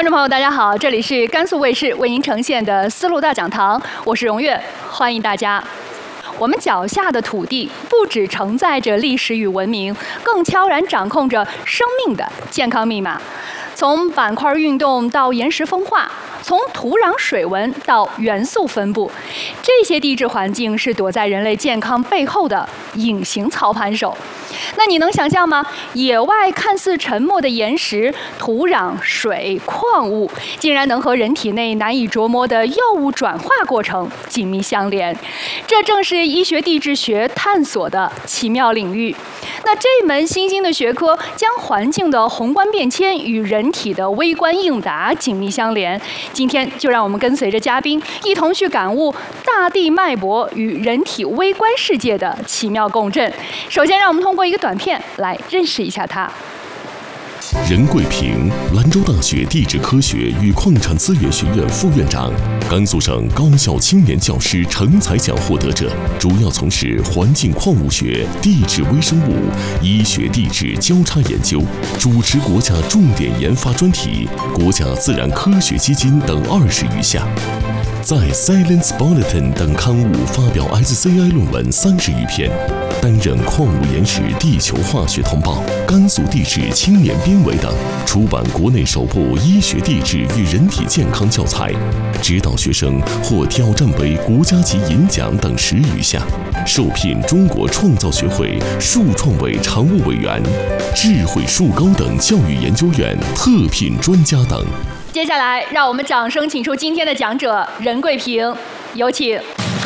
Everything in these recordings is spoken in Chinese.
观众朋友，大家好，这里是甘肃卫视为您呈现的丝路大讲堂，我是荣月，欢迎大家。我们脚下的土地不只承载着历史与文明，更悄然掌控着生命的健康密码。从板块运动到岩石风化，从土壤水文到元素分布，这些地质环境是躲在人类健康背后的隐形操盘手。那你能想象吗？野外看似沉默的岩石、土壤、水、矿物，竟然能和人体内难以琢磨的药物转化过程紧密相连。这正是医学地质学探索的奇妙领域。那这门新兴的学科将环境的宏观变迁与人体的微观应答紧密相连。今天就让我们跟随着嘉宾一同去感悟大地脉搏与人体微观世界的奇妙共振。首先，让我们通过一个短片来认识一下它。 任贵平，兰州大学地质科学与矿产资源学院副院长，甘肃省高校青年教师成才奖获得者，主要从事环境矿物学、地质微生物、医学地质交叉研究，主持国家重点研发专题、国家自然科学基金等20余项。在 Science Bulletin 等刊物发表 SCI 论文30余篇，担任《矿物岩石地球化学通报》、甘肃地质青年编委等，出版国内首部医学地质与人体健康教材，指导学生获挑战杯国家级银奖等10余项，受聘中国创造学会树创委常务委员、智慧树高等教育研究院特聘专家等。 接下来，让我们掌声请出今天的讲者任贵平，有请。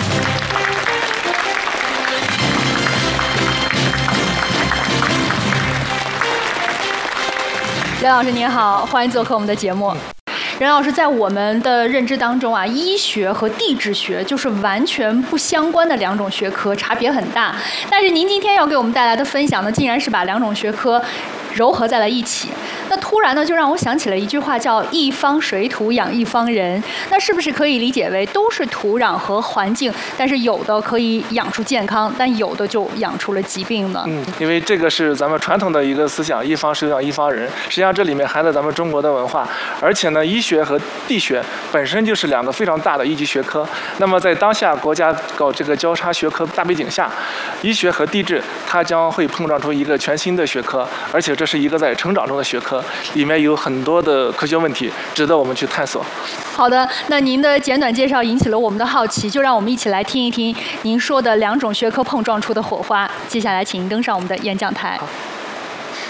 任老师您好，欢迎做客我们的节目。任老师，在我们的认知当中啊，医学和地质学就是完全不相关的两种学科，差别很大。但是您今天要给我们带来的分享呢，竟然是把两种学科糅合在了一起。那突然呢，就让我想起了一句话，叫“一方水土养一方人”。那是不是可以理解为都是土壤和环境，但是有的可以养出健康，但有的就养出了疾病呢？ 因为这个是咱们传统的一个思想，一方水土养一方人。实际上这里面含着咱们中国的文化，而且呢，医学和地学本身就是两个非常大的一级学科。那么在当下国家搞这个交叉学科大背景下，医学和地质它将会碰撞出一个全新的学科，而且这是一个在成长中的学科。里面有很多的科学问题值得我们去探索。 好的，那您的简短介绍引起了我们的好奇，就让我们一起来听一听您说的两种学科碰撞出的火花。接下来请您登上我们的演讲台。 好。